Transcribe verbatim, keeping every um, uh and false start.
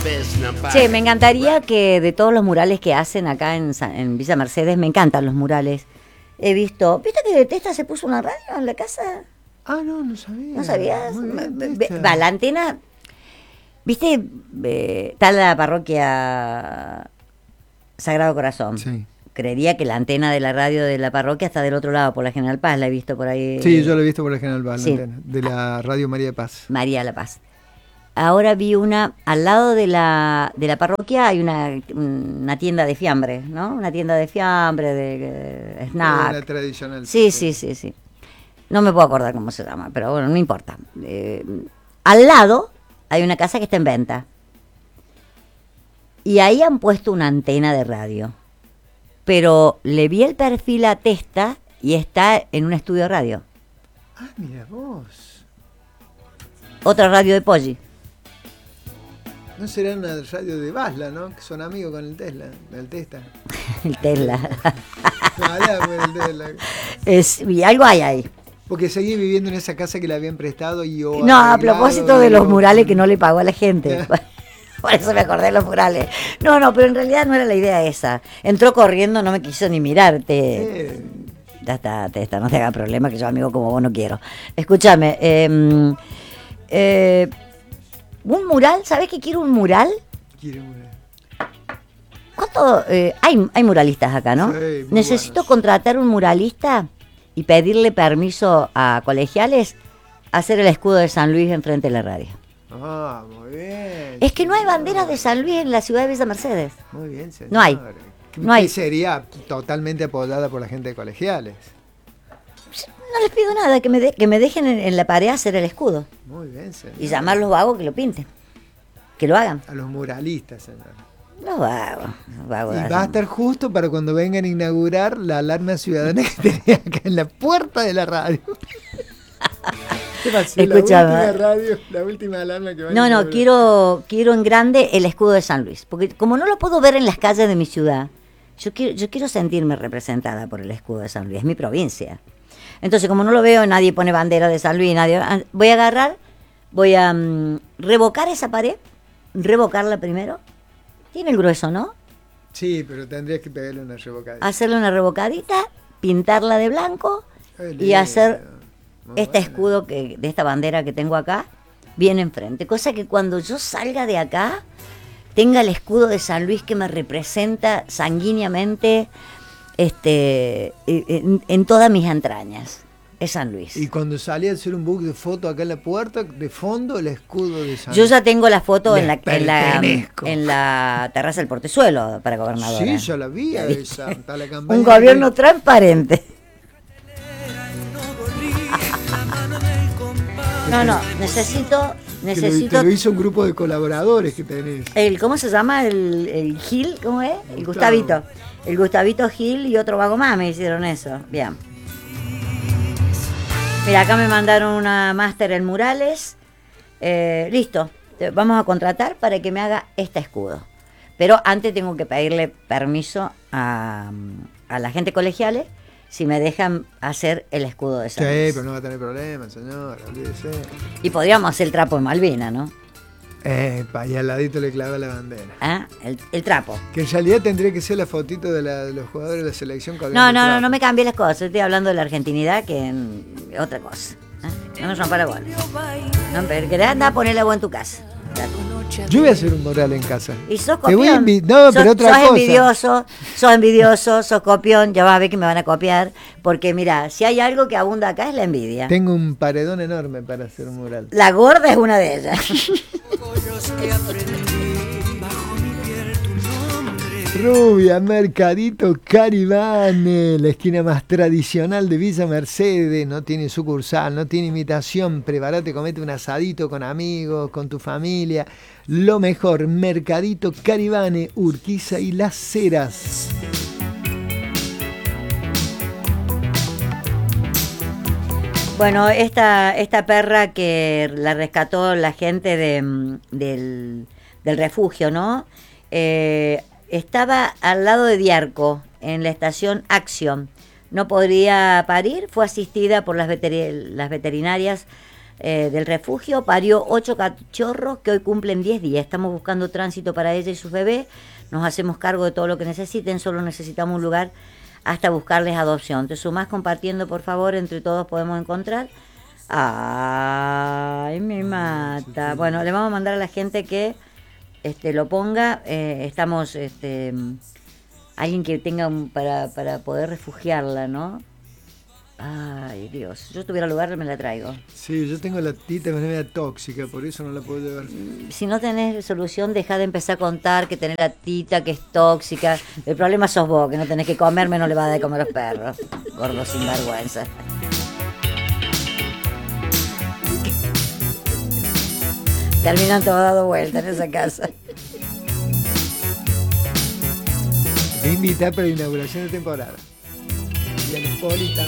Che, me encantaría que de todos los murales que hacen acá en, Sa- en Villa Mercedes, me encantan los murales. He visto, ¿viste que de Testa se puso una radio en la casa? Ah, no, no sabía. ¿No sabías? Muy bien, Ve- Testa. ve- Va, la antena, ¿viste? Eh, está la parroquia Sagrado Corazón. Sí. Creería que la antena de la radio de la parroquia está del otro lado, por la General Paz, la he visto por ahí. Sí, yo lo he visto por el General Paz, Sí. la antena, de la Radio María de Paz. María La Paz. Ahora vi una, al lado de la, de la parroquia hay una, una tienda de fiambre, ¿no? Una tienda de fiambre, de, de La snack. tradicional. Sí, sí, sí, sí. No me puedo acordar cómo se llama, pero bueno, no importa. Eh, al lado hay una casa que está en venta. Y ahí han puesto una antena de radio. Pero le vi el perfil a Testa y está en un estudio de radio. Ah, mira vos. Otra radio de Poggi. No será una radio de Basla, ¿no? Que son amigos con el Tesla, el Testa. El Tesla. No, hablaba con el Tesla. Es, y algo hay ahí. Porque seguí viviendo en esa casa que le habían prestado y yo. No, a arreglado, propósito de y los yo- murales que no le pagó a la gente. Ya. Por eso me acordé de los murales. No, no, pero en realidad no era la idea esa. Entró corriendo, no me quiso ni mirarte. Eh, Ya está, Testa, no te haga problema, que yo amigo como vos no quiero. Escúchame, eh, eh, un mural, ¿sabés que quiero un mural? quiere mural. ¿Cuánto? eh, hay, hay muralistas acá, ¿no? Sí, muy Necesito buenos. contratar un muralista y pedirle permiso a colegiales a hacer el escudo de San Luis enfrente de la radio. Ah, muy bien. Es que no hay señor. banderas de San Luis en la ciudad de Villa Mercedes. Muy bien, señor. No hay. Que- No hay. que sería totalmente apoyada por la gente de colegiales. No les pido nada, que me, de- que me dejen en, en la pared hacer el escudo. Muy bien, señor. Y llamar a los vagos que lo pinten. Que lo hagan. A los muralistas, señor. Los vagos. Los vagos Y hacen- va a estar justo para cuando vengan a inaugurar la alarma ciudadana que tenía acá en la puerta de la radio. ¿Qué pasó? Escuchaba. La última radio, la última alarma que va a No, no, inaugurar. quiero, quiero en grande el escudo de San Luis. Porque como no lo puedo ver en las calles de mi ciudad, yo quiero, yo quiero sentirme representada por el escudo de San Luis. Es mi provincia. Entonces, como no lo veo, nadie pone bandera de San Luis, nadie. Voy a agarrar, voy a mm, revocar esa pared, revocarla primero. Tiene el grueso, ¿no? Sí, pero tendrías que pegarle una revocada. Hacerle una revocadita, pintarla de blanco Qué y lindo. hacer Muy este bueno. escudo que de esta bandera que tengo acá bien enfrente. Cosa que cuando yo salga de acá tenga el escudo de San Luis que me representa sanguíneamente este, en, en todas mis entrañas. Es San Luis. Y cuando salí a hacer un book de foto acá en la puerta, de fondo el escudo de San Yo ya tengo la foto Les en la, en, la, pertenezco. en la terraza del Portezuelo para gobernadora. Sí, ya la vi a ¿La viste? esa. Está la campaña Un gobierno de- transparente. No, no, necesito, que lo- necesito te lo hizo un grupo de colaboradores que tenés. el, ¿cómo se llama? El, el Gil, ¿cómo es? El Gustavo. Gustavito. El Gustavito Gil y otro vago más me hicieron eso. Bien. Mira, acá me mandaron una máster en murales. Eh, listo. Te- Vamos a contratar para que me haga este escudo. Pero antes tengo que pedirle permiso a, a la gente colegiales si me dejan hacer el escudo de Sí, San Luis. pero no va a tener problema, señor, olvídese. Y podríamos hacer el trapo de Malvina, ¿no? Epa, y al ladito le clava la bandera. ¿Ah? El, el trapo. Que en realidad tendría que ser la fotito de, la- de los jugadores de la selección. No, no, no, no me cambies las cosas. Estoy hablando de la argentinidad que en otra cosa. ¿eh? No me rompa la bola. No, pero querés andar a ponerle agua en tu casa. Yo voy a hacer un mural en casa. Y sos Te voy a copión. invi- no, sos, pero otra sos cosa. envidioso, sos envidioso, sos copión. Ya vas a ver que me van a copiar. Porque mira, si hay algo que abunda acá es la envidia. Tengo un paredón enorme para hacer un mural. La gorda es una de ellas. Rubia, Mercadito Caribane, la esquina más tradicional de Villa Mercedes, no tiene sucursal, no tiene imitación, prepárate, comete un asadito con amigos, con tu familia, lo mejor, Mercadito Caribane, Urquiza y Las Heras. Bueno, esta, esta perra que la rescató la gente de, mm, del, del refugio, ¿no? Eh, estaba al lado de Diarco, en la estación Acción. No podría parir, fue asistida por las, veteri- las veterinarias eh, del refugio, parió ocho cachorros que hoy cumplen diez días. Estamos buscando tránsito para ella y sus bebés. Nos hacemos cargo de todo lo que necesiten, solo necesitamos un lugar hasta buscarles adopción. Te sumás compartiendo, por favor, entre todos podemos encontrar. Ay, me mata. Bueno, le vamos a mandar a la gente que este, lo ponga. Eh, estamos, este, alguien que tenga un, para, para poder refugiarla, ¿no? Ay, Dios. Si yo tuviera lugar, me la traigo. Sí, yo tengo la tita que es media tóxica, por eso no la puedo llevar. Si no tenés solución, deja de empezar a contar que tenés la tita que es tóxica. El problema sos vos, que no tenés que comerme, no le vas a dar de comer a los perros. Gordo sinvergüenza. Terminan todo dado vuelta en esa casa. Me invita para la inauguración de temporada. Y a los polis también.